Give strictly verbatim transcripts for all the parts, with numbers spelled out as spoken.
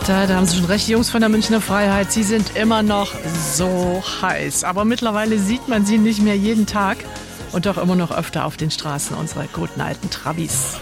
Da, da haben Sie schon recht, die Jungs von der Münchner Freiheit. Sie sind immer noch so heiß. Aber mittlerweile sieht man sie nicht mehr jeden Tag und doch immer noch öfter auf den Straßen unserer guten alten Trabis.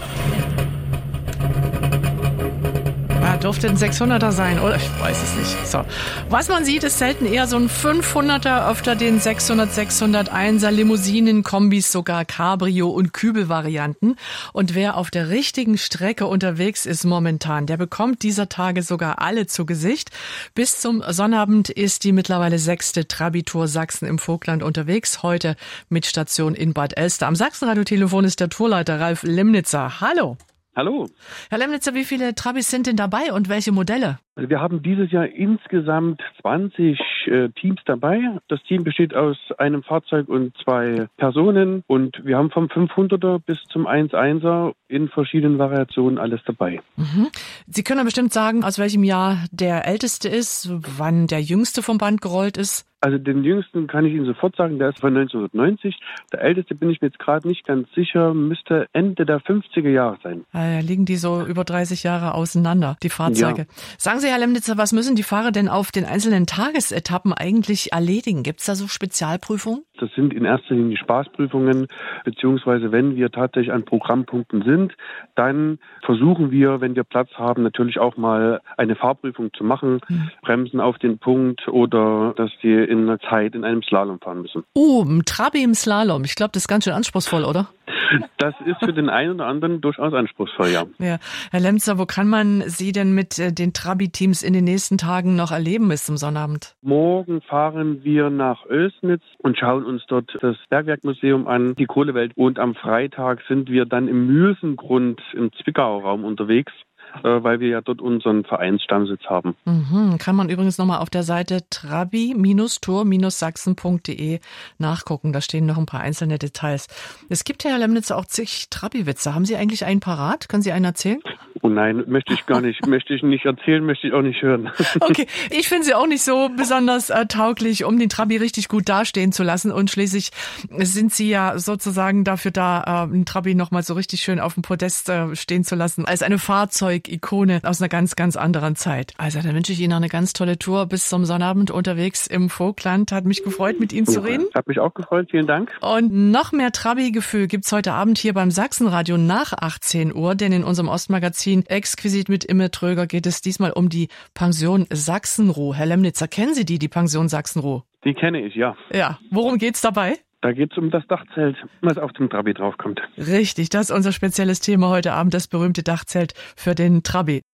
Ja, dürfte ein sechshunderter sein, oder? Ich weiß es nicht. So. Was man sieht, ist selten eher so ein fünfhunderter, öfter den sechshundert, sechshunderteiner, Limousinen, Kombis, sogar Cabrio- und Kübelvarianten. Und wer auf der richtigen Strecke unterwegs ist momentan, der bekommt dieser Tage sogar alle zu Gesicht. Bis zum Sonnabend ist die mittlerweile sechste Trabi-Tour Sachsen im Vogtland unterwegs. Heute mit Station in Bad Elster. Am Sachsenradio-Telefon ist der Tourleiter Ralf Lemnitzer. Hallo. Hallo. Herr Lemnitzer, wie viele Trabis sind denn dabei und welche Modelle? Also wir haben dieses Jahr insgesamt zwanzig äh, Teams dabei. Das Team besteht aus einem Fahrzeug und zwei Personen und wir haben vom fünfhunderter bis zum eins Komma eins in verschiedenen Variationen alles dabei. Mhm. Sie können ja bestimmt sagen, aus welchem Jahr der älteste ist, wann der jüngste vom Band gerollt ist. Also den jüngsten kann ich Ihnen sofort sagen, der ist von neunzehnhundertneunzig. Der älteste bin ich mir jetzt gerade nicht ganz sicher, müsste Ende der fünfziger Jahre sein. Da liegen die so über dreißig Jahre auseinander, die Fahrzeuge. Ja. Sagen Sie, Herr Lemnitzer, was müssen die Fahrer denn auf den einzelnen Tagesetappen eigentlich erledigen? Gibt es da so Spezialprüfungen? Das sind in erster Linie Spaßprüfungen, beziehungsweise wenn wir tatsächlich an Programmpunkten sind, dann versuchen wir, wenn wir Platz haben, natürlich auch mal eine Fahrprüfung zu machen, hm. Bremsen auf den Punkt oder dass die in einer Zeit in einem Slalom fahren müssen. Oh, ein Trabi im Slalom. Ich glaube, das ist ganz schön anspruchsvoll, oder? Das ist für den einen oder anderen durchaus anspruchsvoll, ja. Ja. Herr Lemnitzer, wo kann man Sie denn mit den Trabi-Teams in den nächsten Tagen noch erleben bis zum Sonnabend? Morgen fahren wir nach Oelsnitz und schauen uns dort das Bergwerkmuseum an, die Kohlewelt. Und am Freitag sind wir dann im Mülsengrund im Zwickauer Raum unterwegs, weil wir ja dort unseren Vereinsstammsitz haben. Mhm. Kann man übrigens nochmal auf der Seite trabi Tour Sachsen punkt de nachgucken. Da stehen noch ein paar einzelne Details. Es gibt ja, Herr Lemnitzer, auch zig Trabi-Witze. Haben Sie eigentlich einen parat? Können Sie einen erzählen? Oh nein, möchte ich gar nicht. Möchte ich nicht erzählen, möchte ich auch nicht hören. Okay, ich finde sie auch nicht so besonders äh, tauglich, um den Trabi richtig gut dastehen zu lassen. Und schließlich sind Sie ja sozusagen dafür da, äh, den Trabi nochmal so richtig schön auf dem Podest äh, stehen zu lassen, als eine Fahrzeugikone aus einer ganz, ganz anderen Zeit. Also dann wünsche ich Ihnen noch eine ganz tolle Tour bis zum Sonnabend unterwegs im Vogtland. Hat mich gefreut, mit Ihnen zu reden. Hat mich auch gefreut, vielen Dank. Und noch mehr Trabi-Gefühl gibt's heute Abend hier beim Sachsenradio nach achtzehn Uhr, denn in unserem Ostmagazin Exquisit mit Imme Tröger geht es diesmal um die Pension Sachsenroh. Herr Lemnitzer, kennen Sie die, die Pension Sachsenroh? Die kenne ich, ja. Ja, worum geht's dabei? Da geht es um das Dachzelt, was auf dem Trabi draufkommt. Richtig, das ist unser spezielles Thema heute Abend, das berühmte Dachzelt für den Trabi.